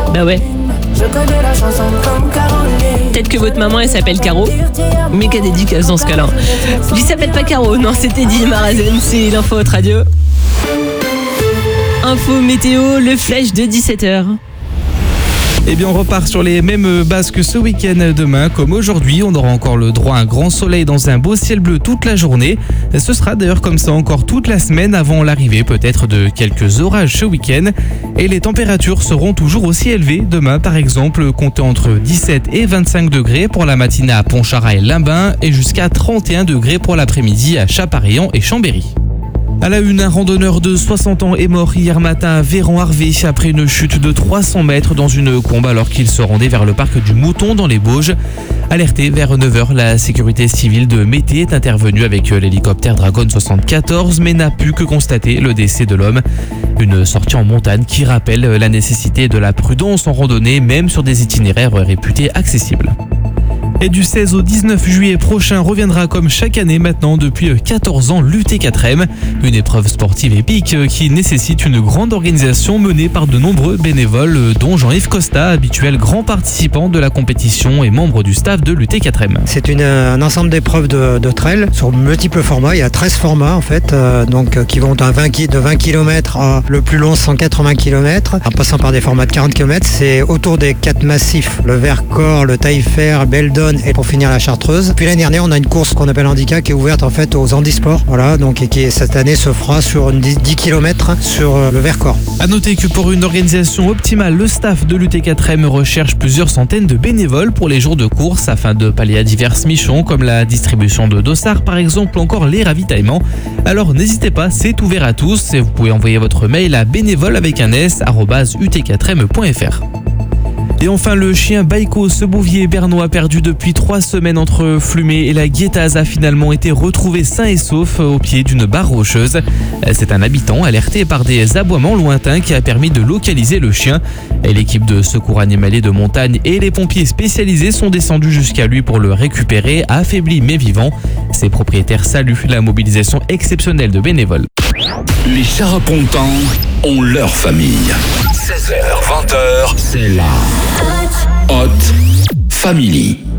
Bah ouais. Peut-être que votre maman elle s'appelle Caro, mais qu'elle dédicace dans ce cas-là. Il s'appelle pas Caro, non, c'était Eddie Marazen, c'est l'info Haute Radio. Info météo, le flash de 17h. Eh bien, on repart sur les mêmes bases que ce week-end. Demain, comme aujourd'hui, on aura encore le droit à un grand soleil dans un beau ciel bleu toute la journée. Ce sera d'ailleurs comme ça encore toute la semaine avant l'arrivée peut-être de quelques orages ce week-end. Et les températures seront toujours aussi élevées. Demain, par exemple, comptez entre 17 et 25 degrés pour la matinée à Pontcharrat et Limbin et jusqu'à 31 degrés pour l'après-midi à Chaparillan et Chambéry. À la une, un randonneur de 60 ans est mort hier matin à Véran-Harvé après une chute de 300 mètres dans une combe alors qu'il se rendait vers le parc du Mouton dans les Bauges. Alerté vers 9h, la sécurité civile de Mété est intervenue avec l'hélicoptère Dragon 74 mais n'a pu que constater le décès de l'homme. Une sortie en montagne qui rappelle la nécessité de la prudence en randonnée même sur des itinéraires réputés accessibles. Et du 16 au 19 juillet prochain reviendra comme chaque année maintenant depuis 14 ans l'UT4M, une épreuve sportive épique qui nécessite une grande organisation menée par de nombreux bénévoles dont Jean-Yves Costa, habituel grand participant de la compétition et membre du staff de l'UT4M. C'est un ensemble d'épreuves de trail sur multiples formats, il y a 13 formats en fait, qui vont de 20 km à le plus long 180 km, en passant par des formats de 40 km, c'est autour des 4 massifs, le Vercors, le Taillefer, Beldon et pour finir la Chartreuse. Puis l'année dernière, on a une course qu'on appelle Handicap qui est ouverte en fait aux handisports. Voilà, donc et qui cette année se fera sur 10 km sur le Vercors. À noter que pour une organisation optimale, le staff de l'UT4M recherche plusieurs centaines de bénévoles pour les jours de course afin de pallier à diverses missions comme la distribution de dossards par exemple ou encore les ravitaillements. Alors n'hésitez pas, c'est ouvert à tous et vous pouvez envoyer votre mail à bénévole@ut4m.fr. Et enfin, le chien Baiko, ce bouvier bernois perdu depuis 3 semaines entre Flumé et la Guétaz, a finalement été retrouvé sain et sauf au pied d'une barre rocheuse. C'est un habitant alerté par des aboiements lointains qui a permis de localiser le chien. Et l'équipe de secours animalier de montagne et les pompiers spécialisés sont descendus jusqu'à lui pour le récupérer, affaibli mais vivant. Ses propriétaires saluent la mobilisation exceptionnelle de bénévoles. Les Charapontans ont leur famille. 16h, 20h, c'est la Haute Family.